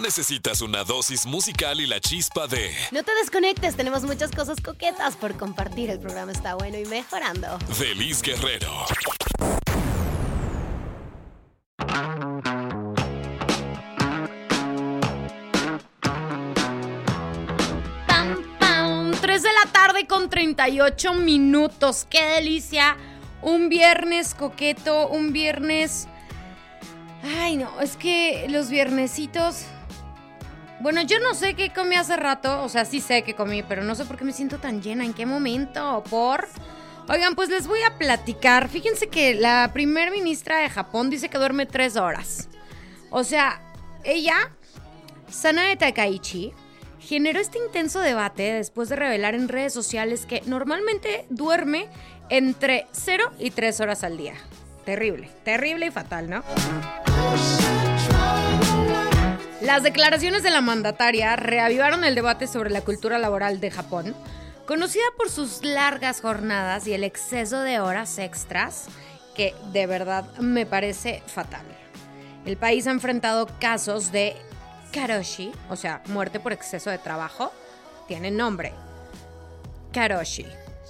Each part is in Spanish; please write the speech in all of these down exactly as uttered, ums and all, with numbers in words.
necesitas una dosis musical y la chispa de... No te desconectes, tenemos muchas cosas coquetas por compartir. El programa está bueno y mejorando. Delis Guerrero. Pam, pam. tres de la tarde con treinta y ocho minutos. ¡Qué delicia! Un viernes coqueto, un viernes... Ay, no, es que los viernesitos... Bueno, yo no sé qué comí hace rato, o sea, sí sé qué comí, pero no sé por qué me siento tan llena, en qué momento, por... Oigan, pues les voy a platicar. Fíjense que la primer ministra de Japón dice que duerme tres horas. O sea, ella, Sanae Takaichi, generó este intenso debate después de revelar en redes sociales que normalmente duerme entre cero y tres horas al día. Terrible, terrible y fatal, ¿no? Las declaraciones de la mandataria reavivaron el debate sobre la cultura laboral de Japón, conocida por sus largas jornadas y el exceso de horas extras, que de verdad me parece fatal. El país ha enfrentado casos de karoshi, o sea, muerte por exceso de trabajo. Tiene nombre. Karoshi.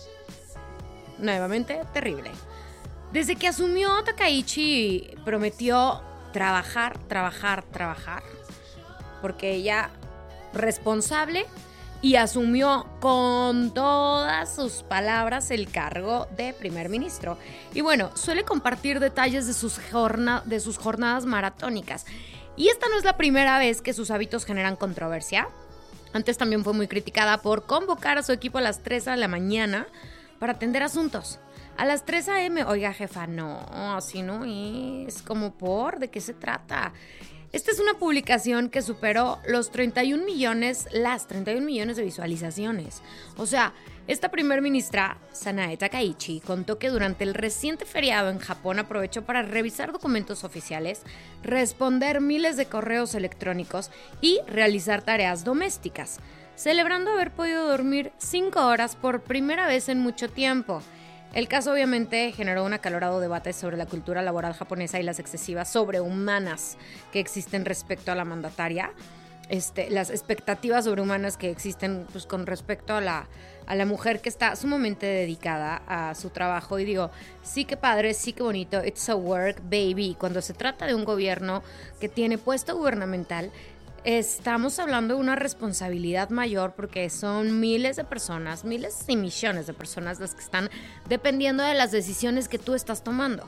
Nuevamente, terrible. Desde que asumió, Takaichi prometió trabajar, trabajar, trabajar, porque ella responsable y asumió con todas sus palabras el cargo de primer ministro. Y bueno, suele compartir detalles de sus, jorna- de sus jornadas maratónicas. Y esta no es la primera vez que sus hábitos generan controversia. Antes también fue muy criticada por convocar a su equipo a las tres de la mañana para atender asuntos. A las tres a.m., oiga, jefa, no, así no es. Como por, ¿de qué se trata? Esta es una publicación que superó los treinta y un millones, las treinta y un millones de visualizaciones. O sea, esta primer ministra, Sanae Takaichi, contó que durante el reciente feriado en Japón aprovechó para revisar documentos oficiales, responder miles de correos electrónicos y realizar tareas domésticas, celebrando haber podido dormir cinco horas por primera vez en mucho tiempo. El caso obviamente generó un acalorado debate sobre la cultura laboral japonesa y las excesivas sobrehumanas que existen respecto a la mandataria. Este, las expectativas sobrehumanas que existen pues, con respecto a la, a la mujer que está sumamente dedicada a su trabajo. Y digo, sí que padre, sí que bonito, it's a work, baby. Cuando se trata de un gobierno que tiene puesto gubernamental, estamos hablando de una responsabilidad mayor porque son miles de personas, miles y millones de personas las que están dependiendo de las decisiones que tú estás tomando.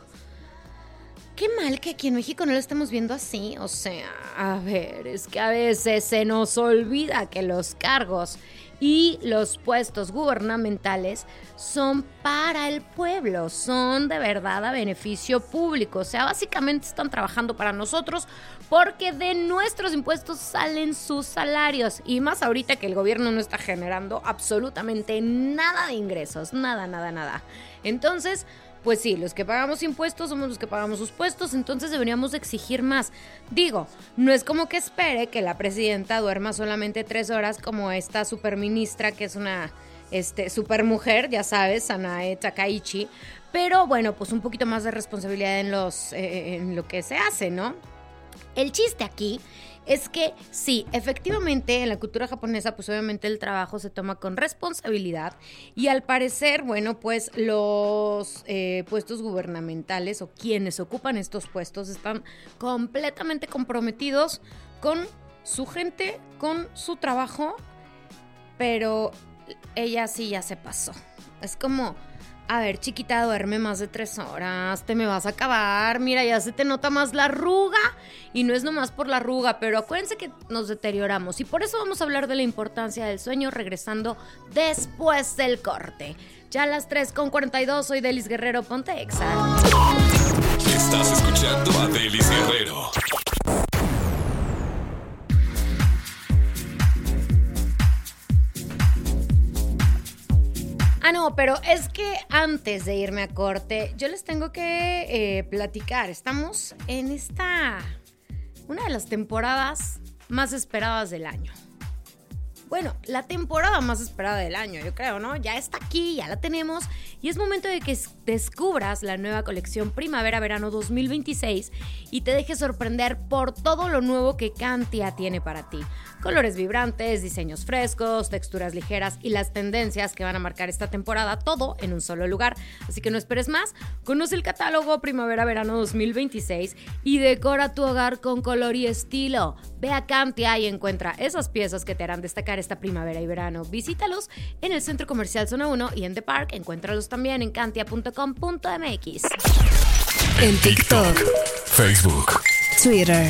Qué mal que aquí en México no lo estemos viendo así. O sea, a ver, es que a veces se nos olvida que los cargos y los puestos gubernamentales son para el pueblo, son de verdad a beneficio público. O sea, básicamente están trabajando para nosotros porque de nuestros impuestos salen sus salarios. Y más ahorita que el gobierno no está generando absolutamente nada de ingresos, nada, nada, nada. Entonces, pues sí, los que pagamos impuestos somos los que pagamos sus puestos, entonces deberíamos exigir más. Digo, no es como que espere que la presidenta duerma solamente tres horas como esta superministra que es una este, supermujer, ya sabes, Sanae Takaichi, pero bueno, pues un poquito más de responsabilidad en, los, eh, en lo que se hace, ¿no? El chiste aquí es que sí, efectivamente en la cultura japonesa pues obviamente el trabajo se toma con responsabilidad y al parecer, bueno, pues los eh, puestos gubernamentales o quienes ocupan estos puestos están completamente comprometidos con su gente, con su trabajo, pero ella sí ya se pasó. Es como... A ver, chiquita, duerme más de tres horas, te me vas a acabar, mira, ya se te nota más la arruga, y no es nomás por la arruga, pero acuérdense que nos deterioramos, y por eso vamos a hablar de la importancia del sueño regresando después del corte. Ya a las tres con cuarenta y dos, soy Delis Guerrero, ponte Exa. Estás escuchando a Delis Guerrero. Ah, no, pero es que antes de irme a corte, yo les tengo que eh, platicar. Estamos en esta, una de las temporadas más esperadas del año. Bueno, la temporada más esperada del año, yo creo, ¿no? Ya está aquí, ya la tenemos y es momento de que descubras la nueva colección Primavera-Verano dos mil veintiséis y te dejes sorprender por todo lo nuevo que Cantia tiene para ti. Colores vibrantes, diseños frescos, texturas ligeras y las tendencias que van a marcar esta temporada, todo en un solo lugar. Así que no esperes más, conoce el catálogo Primavera-Verano dos mil veintiséis y decora tu hogar con color y estilo. Ve a Cantia y encuentra esas piezas que te harán destacar esta primavera y verano. Visítalos en el Centro Comercial Zona uno y en The Park. Encuéntralos también en cantia punto com punto m x. En TikTok, Facebook, Twitter.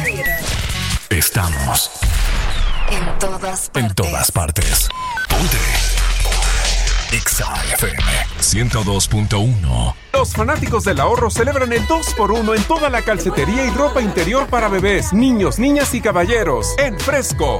Estamos En todas partes. en todas partes. Ponte Exa F M ciento dos punto uno. Los fanáticos del ahorro celebran el dos por uno en toda la calcetería y ropa interior para bebés, niños, niñas y caballeros. En Fresco.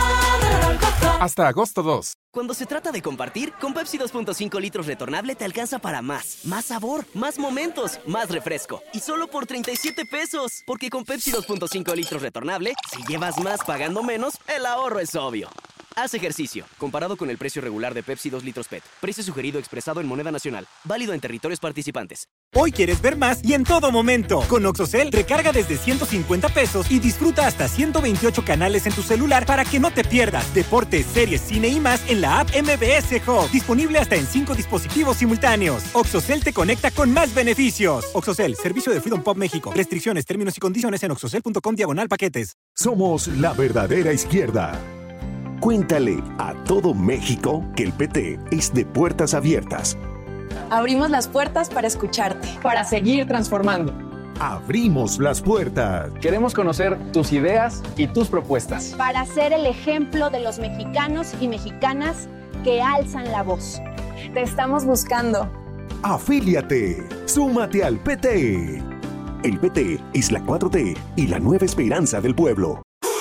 Hasta agosto dos. Cuando se trata de compartir, con Pepsi dos punto cinco litros retornable te alcanza para más. Más sabor, más momentos, más refresco. Y solo por treinta y siete pesos. Porque con Pepsi dos punto cinco litros retornable, si llevas más pagando menos, el ahorro es obvio. Haz ejercicio. Comparado con el precio regular de Pepsi dos litros P E T. Precio sugerido expresado en moneda nacional. Válido en territorios participantes. Hoy quieres ver más y en todo momento. Con Oxocel, recarga desde ciento cincuenta pesos y disfruta hasta ciento veintiocho canales en tu celular para que no te pierdas deportes, series, cine y más en la app M B S Hub. Disponible hasta en cinco dispositivos simultáneos. Oxocel te conecta con más beneficios. Oxocel, servicio de Freedom Pop México. Restricciones, términos y condiciones en oxocel punto com diagonal paquetes. Somos la verdadera izquierda. Cuéntale a todo México que el P T es de puertas abiertas. Abrimos las puertas para escucharte. Para seguir transformando. Abrimos las puertas. Queremos conocer tus ideas y tus propuestas. Para ser el ejemplo de los mexicanos y mexicanas que alzan la voz. Te estamos buscando. Afíliate. Súmate al P T. El P T es la cuatro T y la nueva esperanza del pueblo.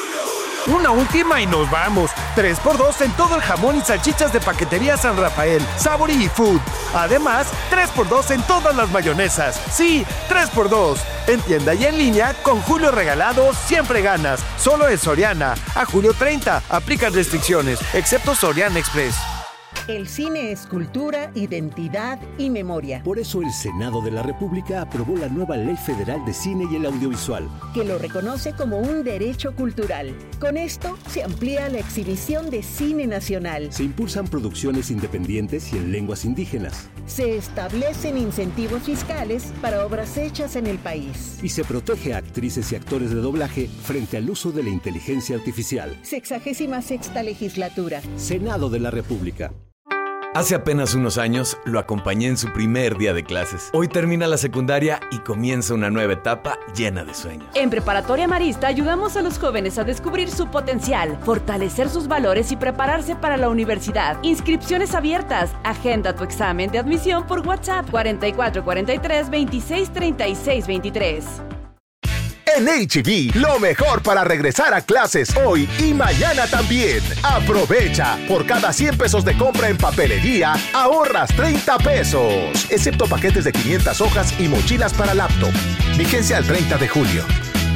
Una última y nos vamos. tres por dos en todo el jamón y salchichas de Paquetería San Rafael, Savory Food. Además, tres por dos en todas las mayonesas. Sí, tres por dos. En tienda y en línea, con Julio Regalado, siempre ganas. Solo en Soriana. A julio treinta. Aplican restricciones, excepto Soriana Express. El cine es cultura, identidad y memoria. Por eso el Senado de la República aprobó la nueva Ley Federal de Cine y el Audiovisual, que lo reconoce como un derecho cultural. Con esto se amplía la exhibición de cine nacional. Se impulsan producciones independientes y en lenguas indígenas. Se establecen incentivos fiscales para obras hechas en el país. Y se protege a actrices y actores de doblaje frente al uso de la inteligencia artificial. Sexagésima sexta legislatura. Senado de la República. Hace apenas unos años lo acompañé en su primer día de clases. Hoy termina la secundaria y comienza una nueva etapa llena de sueños. En Preparatoria Marista ayudamos a los jóvenes a descubrir su potencial, fortalecer sus valores y prepararse para la universidad. Inscripciones abiertas. Agenda tu examen de admisión por WhatsApp cuarenta y cuatro cuarenta y tres veintiséis treinta y seis veintitrés. En H E B, lo mejor para regresar a clases hoy y mañana también. Aprovecha. Por cada cien pesos de compra en papelería, ahorras treinta pesos. Excepto paquetes de quinientas hojas y mochilas para laptop. Vigencia al treinta de julio.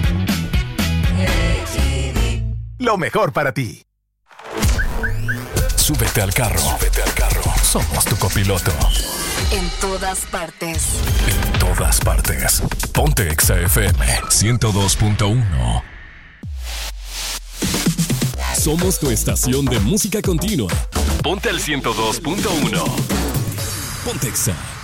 H E B. Lo mejor para ti. Súbete al carro. Súbete al carro. Somos tu copiloto. En todas partes. En todas partes. Ponte Exa F M ciento dos punto uno. Somos tu estación de música continua. Ponte al ciento dos punto uno. Ponte Exa.